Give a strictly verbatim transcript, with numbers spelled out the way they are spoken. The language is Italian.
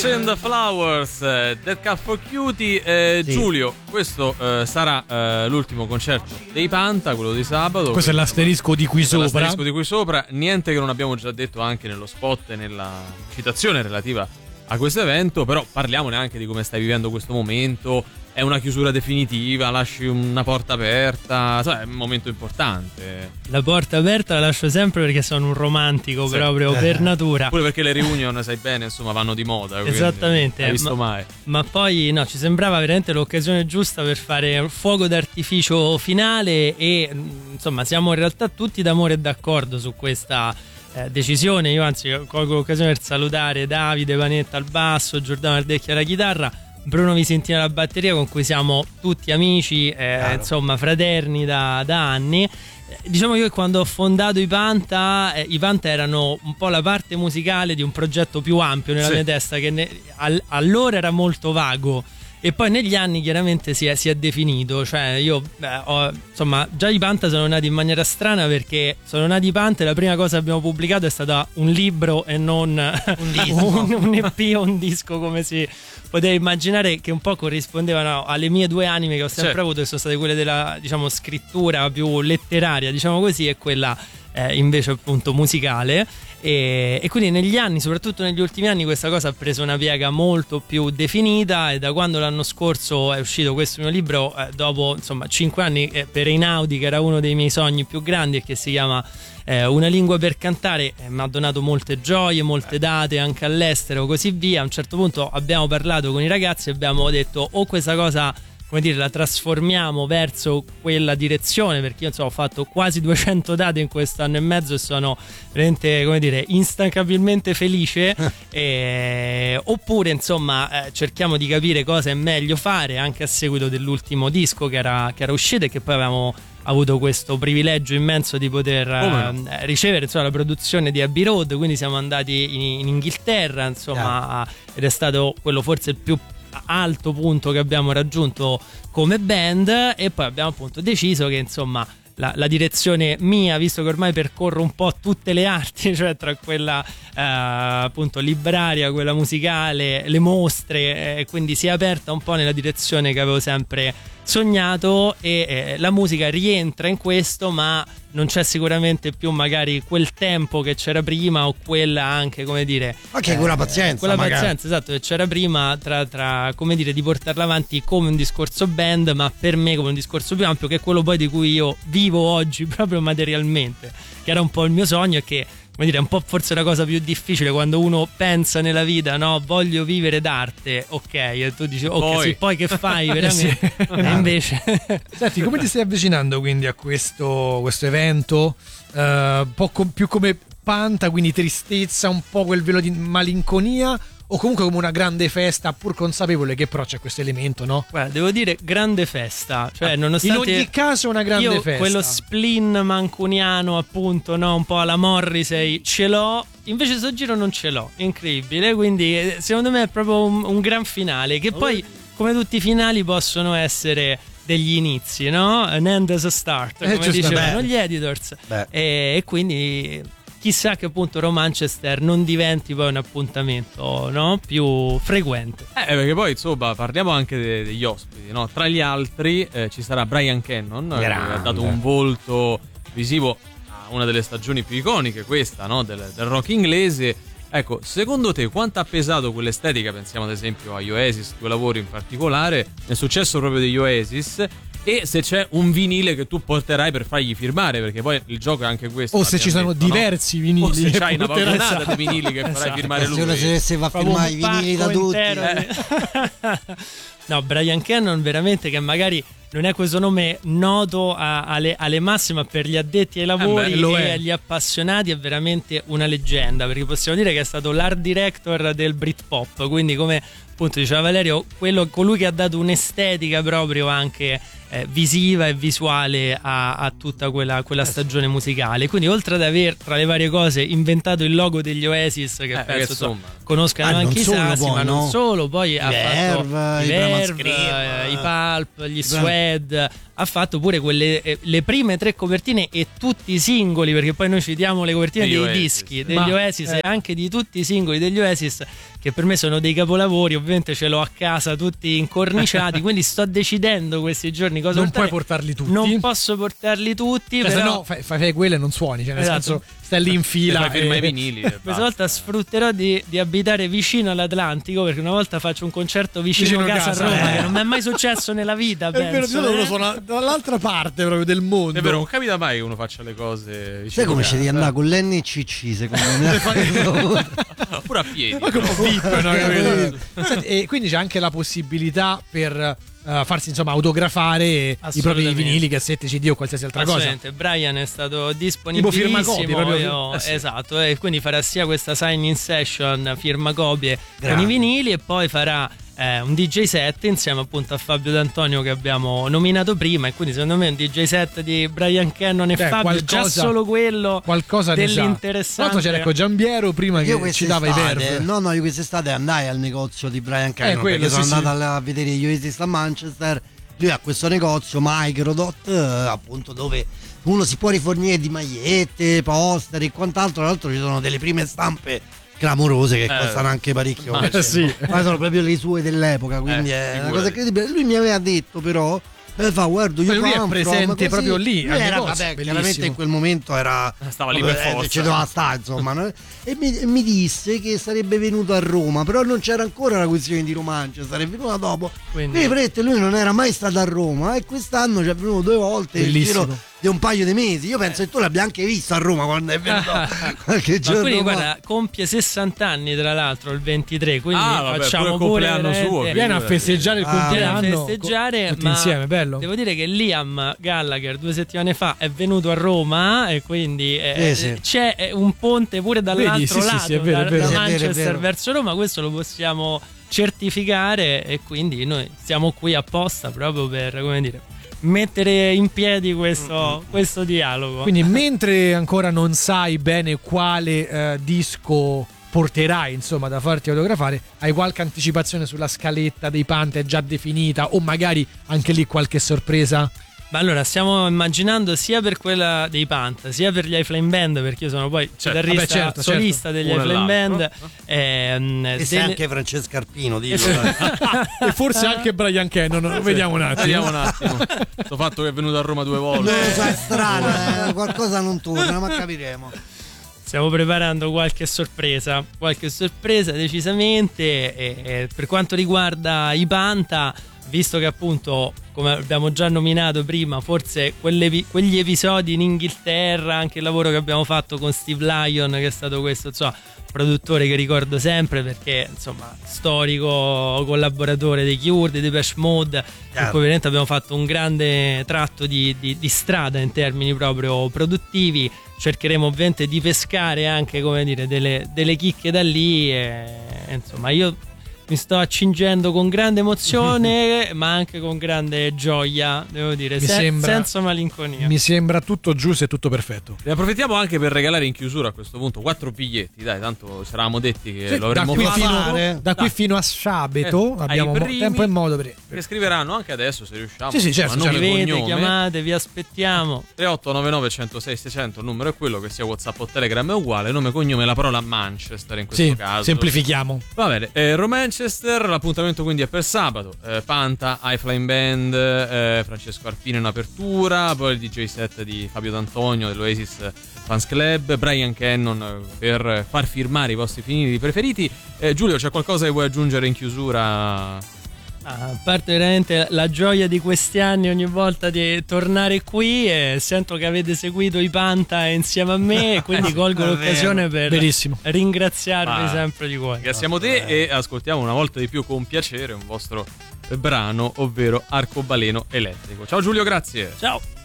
and the Flowers, uh, Dead Cat for Cutie. eh, sì. Giulio, questo uh, sarà uh, l'ultimo concerto dei Panta, quello di sabato. Questo è l'asterisco di qui sopra. L'asterisco di qui sopra. Niente che non abbiamo già detto anche nello spot e nella citazione relativa a questo evento, però parliamone anche di come stai vivendo questo momento. È una chiusura definitiva, lasci una porta aperta, sai, è un momento importante. La porta aperta la lascio sempre perché sono un romantico, sì, proprio eh. per natura. Pure perché le reunion, sai bene, insomma, vanno di moda. Esattamente. Hai visto ma, mai. Ma poi no, ci sembrava veramente l'occasione giusta per fare un fuoco d'artificio finale e insomma siamo in realtà tutti d'amore e d'accordo su questa eh, decisione. Io anzi colgo l'occasione per salutare Davide Panetta al basso, Giordano Ardecchia alla chitarra, Bruno Visentina alla batteria, con cui siamo tutti amici, eh, insomma fraterni da, da anni. Eh, diciamo che quando ho fondato i Panta, eh, i Panta erano un po' la parte musicale di un progetto più ampio nella sì. mia testa, che ne, all, allora era molto vago. E poi negli anni chiaramente si è, si è definito, cioè io beh, ho, insomma già i Panta sono nati in maniera strana, perché sono nati i Panta e la prima cosa che abbiamo pubblicato è stata un libro e non un, disco. un, un E P o un disco, come si poteva immaginare, che un po' corrispondevano alle mie due anime che ho sempre certo. avuto, che sono state quelle della, diciamo, scrittura più letteraria, diciamo così, e quella eh, invece appunto musicale. E, e quindi negli anni, soprattutto negli ultimi anni, questa cosa ha preso una piega molto più definita, e da quando l'anno scorso è uscito questo mio libro, eh, dopo insomma cinque anni, eh, per Einaudi, che era uno dei miei sogni più grandi e che si chiama eh, Una lingua per cantare, eh, mi ha donato molte gioie, molte date anche all'estero, così via. A un certo punto abbiamo parlato con i ragazzi e abbiamo detto: o questa cosa, come dire, la trasformiamo verso quella direzione, perché io insomma ho fatto quasi duecento date in questo anno e mezzo e sono veramente, come dire, instancabilmente felice. e, oppure insomma eh, cerchiamo di capire cosa è meglio fare, anche a seguito dell'ultimo disco che era, che era uscito, e che poi avevamo avuto questo privilegio immenso di poter oh, eh, ricevere insomma la produzione di Abbey Road. Quindi siamo andati in, in Inghilterra, insomma, yeah. ed è stato quello forse il più alto punto che abbiamo raggiunto come band. E poi abbiamo appunto deciso che insomma la, la direzione mia, visto che ormai percorro un po' tutte le arti, cioè tra quella eh, appunto libraria, quella musicale, le mostre, e eh, quindi si è aperta un po' nella direzione che avevo sempre sognato, e eh, la musica rientra in questo, ma non c'è sicuramente più magari quel tempo che c'era prima, o quella anche, come dire, anche eh, quella pazienza quella magari. pazienza, esatto, che c'era prima, tra, tra come dire, di portarla avanti come un discorso band, ma per me come un discorso più ampio, che è quello poi di cui io vivo oggi proprio materialmente, che era un po' il mio sogno, e che, come dire, è un po' forse la cosa più difficile quando uno pensa nella vita, no, voglio vivere d'arte, ok, e tu dici ok, poi, sì, poi che fai veramente? Sì. E invece senti, come ti stai avvicinando quindi a questo, questo evento, uh, un po' com- più come Panta, quindi tristezza, un po' quel velo di malinconia, o comunque come una grande festa, pur consapevole che però c'è questo elemento, no? Guarda, devo dire grande festa, cioè nonostante in ogni caso una grande io festa, quello spleen mancuniano appunto, no, un po' alla Morrissey ce l'ho, invece sto giro non ce l'ho, incredibile. Quindi secondo me è proprio un, un gran finale, che poi come tutti i finali possono essere degli inizi, no? An end as a start, come eh, dicevano gli editors. e, e quindi chissà che appunto Romanchester non diventi poi un appuntamento, no, più frequente. Eh, perché poi insomma parliamo anche de- degli ospiti, no? Tra gli altri eh, ci sarà Brian Cannon, che ha dato un volto visivo a una delle stagioni più iconiche, questa, no, del, del rock inglese. Ecco, secondo te quanto ha pesato quell'estetica? Pensiamo ad esempio agli Oasis, due lavori in particolare, nel successo proprio degli Oasis, e se c'è un vinile che tu porterai per fargli firmare, perché poi il gioco è anche questo. O se ci sono detto, diversi no? vinili, o se c'hai una porterai... vagonata di vinili che farai esatto. firmare lui. Se uno si dovesse far firmare i vinili da tutti, eh. No, Brian Cannon veramente, che magari non è questo nome noto a, alle, alle masse, ma per gli addetti ai lavori eh beh, e agli appassionati è veramente una leggenda, perché possiamo dire che è stato l'art director del Britpop, quindi, come appunto diceva Valerio, quello, colui che ha dato un'estetica proprio anche eh, visiva e visuale a, a tutta quella, quella stagione musicale. Quindi, oltre ad aver tra le varie cose inventato il logo degli Oasis, che eh, penso che so, conoscano ah, anche i Sassi, poi, ma non no? solo, poi I ha Verve, fatto i Verve, i, i Pulp, gli Sweat, ha fatto pure quelle eh, le prime tre copertine e tutti i singoli, perché poi noi citiamo le copertine dei Oasis. dischi degli Ma, Oasis eh. e anche di tutti i singoli degli Oasis, che per me sono dei capolavori. Ovviamente ce l'ho a casa tutti incorniciati, quindi sto decidendo questi giorni cosa Non portare. puoi portarli tutti. Non posso portarli tutti, Cioè, però se no fai, fai quelle e non suoni, cioè nel Esatto. senso stai lì in fila. Fai firma e- i vinili. e questa volta basta. sfrutterò di, di abitare vicino all'Atlantico, perché una volta faccio un concerto vicino, Vicino a casa, casa, a Roma, eh. che non mi è mai successo nella vita. È vero, penso, di solito loro eh. sono dall'altra parte proprio del mondo. È vero, non capita mai che uno faccia le cose vicino Sai come a ci devi casa. andare con l'N C C secondo me? Pure a piedi. Ma che un po' V I P, no? Capito? Senti, e quindi c'è anche la possibilità per eh, farsi insomma autografare i propri Assolutamente. vinili, cassette, C D o qualsiasi altra cosa. Assolutamente, Brian è stato disponibilissimo. Tipo firmacopie, proprio. io- Eh sì. Esatto, e quindi farà sia questa signing session, firmacopie con Grande. i vinili, e poi farà eh, un D J set insieme appunto a Fabio D'Antonio, che abbiamo nominato prima. E quindi secondo me un D J set di Brian Cannon e Beh, Fabio, già qualcosa- solo quello Qualcosa ne sa. Tra dell'interessante. l'altro c'era ecco Giambiero prima Io che ci dava i quest'estate, verve. no no, io quest'estate andai al negozio di Brian Cannon, Eh, quello, perché sono sì, andato sì. a vedere gli Oasis a Manchester. Lui ha questo negozio Microdot, eh, appunto, dove uno si può rifornire di magliette, poster e quant'altro. Tra l'altro ci sono delle prime stampe clamorose che Eh, costano anche parecchio, eh, sì. ma sono proprio le sue dell'epoca, quindi Eh, è una figurati. cosa incredibile. Lui mi aveva detto però, eh, fa guarda, io Ma lui è come presente from, così. proprio lì, Lui al era, negozio, vabbè, bellissimo. chiaramente in quel momento era Stava lì per eh, forza. ci doveva stare, insomma, no? E mi, mi disse che sarebbe venuto a Roma, però non c'era ancora la questione di Romancia, sarebbe venuto dopo. Quindi- Quindi prete, lui non era mai stato a Roma e quest'anno ci è venuto due volte il Bellissimo. giro di un paio di mesi. Io penso che tu l'abbia anche visto a Roma quando è venuto qualche Ma giorno quindi fa. guarda, compie sessanta anni tra l'altro il ventitré, quindi Ah, vabbè, facciamo pure il compleanno veramente- suo, Viene a festeggiare il Ah, Viene a compleanno festeggiare, tutti ma insieme, bello. devo dire che Liam Gallagher due settimane fa è venuto a Roma, e quindi eh, Sì, sì. c'è eh, un ponte pure dall'altro Vedi, sì, sì, lato, sì, è vero, da, è vero. da È vero, è Manchester vero. verso Roma. Questo lo possiamo certificare, e quindi noi siamo qui apposta proprio per, come dire, mettere in piedi questo, questo dialogo. Quindi mentre ancora non sai bene quale eh, disco porterai insomma da farti autografare, hai qualche anticipazione sulla scaletta dei Panther già definita, o magari anche lì qualche sorpresa? Ma allora stiamo immaginando sia per quella dei Pant sia per gli iFlame Band, perché io sono poi Certo. chitarrista Vabbè, certo, solista degli Uno e iFlame Band, l'altro. ehm, E sei delle- anche Francesca Arpino, dillo. dai. E forse anche Brian Cannon, vediamo un attimo. Vediamo un attimo. Questo fatto che è venuto a Roma due volte. Non lo so, è strano, eh, qualcosa non torna, ma capiremo. stiamo preparando qualche sorpresa, qualche sorpresa decisamente. E, e per quanto riguarda i Panta, visto che appunto, come abbiamo già nominato prima, forse quelle, quegli episodi in Inghilterra, anche il lavoro che abbiamo fatto con Steve Lyon, che è stato questo, insomma, produttore che ricordo sempre perché insomma storico collaboratore dei Cure, dei Depeche Mode, con cui ovviamente abbiamo fatto un grande tratto di, di, di strada in termini proprio produttivi. Cercheremo ovviamente di pescare anche, come dire, delle, delle chicche da lì, e, insomma io mi sto accingendo con grande emozione ma anche con grande gioia, devo dire, Mi se- sembra- senza malinconia. Mi sembra tutto giusto e tutto perfetto. Ne approfittiamo anche per regalare in chiusura a questo punto quattro biglietti, dai, tanto ci eravamo detti che Sì, lo da avremmo qui, fatto. fino, da qui Dai. fino a sabato Eh, abbiamo ai mo- primi- tempo e modo per, Che scriveranno anche adesso se riusciamo. Sì, sì, certo, Insomma, nome e Scrivete, cognome. chiamate, vi aspettiamo. tre otto nove nove uno zero sei sei zero zero, il numero è quello, che sia WhatsApp o Telegram è uguale, nome e cognome, la parola Manchester in questo Sì, caso. semplifichiamo. Va bene, eh, Romanchester, l'appuntamento quindi è per sabato. eh, Panta, iFlying Band, eh, Francesco Arpino in apertura, poi il D J set di Fabio D'Antonio dell'Oasis Fans Club, Brian Cannon eh, per far firmare i vostri finili preferiti. Eh, Giulio, c'è qualcosa che vuoi aggiungere in chiusura? Ah, a parte veramente la gioia di questi anni ogni volta di tornare qui, e sento che avete seguito i Panta insieme a me, e quindi colgo È l'occasione per Verissimo. ringraziarvi Ah, sempre di cuore. Ringraziamo te e ascoltiamo una volta di più con piacere un vostro brano, ovvero Arcobaleno Elettrico. Ciao Giulio, grazie. Ciao.